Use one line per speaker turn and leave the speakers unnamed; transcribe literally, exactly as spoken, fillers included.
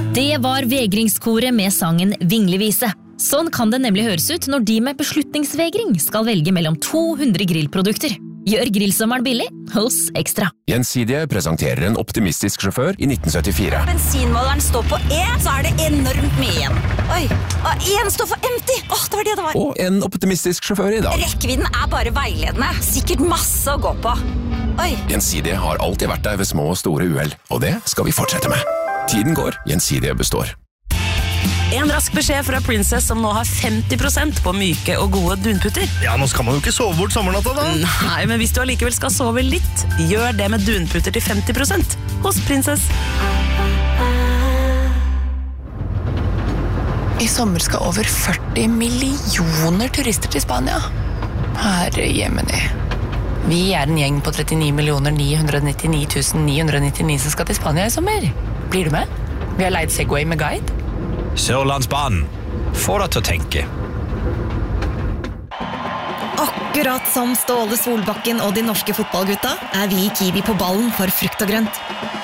Det var vegringskoret med sangen Vinglevise. Sånn kan det nemlig høres ut når de med beslutningsvegring skal velge mellom to hundre grillprodukter. Gjør grillsommeren billig hos Ekstra.
Gjensidige presenterer en optimistisk sjåfør i nitten syttifire.
Bensinmåleren står på E, så er det enormt mye igjen. Oi, og en står for empty. Åh, det var det det var.
Og en optimistisk sjåfør i dag.
Rekkevidden er bare veiledende. Sikkert masse å gå på. Oi.
Gjensidige har alltid vært der ved små og store uheld, og det skal vi fortsette med. Tiden går, Gjensidige består.
En rask beskjed fra Princess som nå har femti prosent på myke og gode dunputter.
Ja, nå skal man jo ikke sove bort sommernatta da.
Nei, men hvis du allikevel skal sove litt, gjør det med dunputter til femti prosent hos Princess.
I sommer skal over førti millioner turister til Spania. Herre jemini. Vi er en gjeng på trettini millioner ni hundre nittini tusen ni hundre nittini som skal til Spania i sommer. Blir du med? Vi har leid Segway med guide.
Sørlandsbanen. Få deg til å tenke.
Akkurat som Ståle Solbakken og de norske fotballgutta er vi i Kiwi på ballen for frukt og grønt.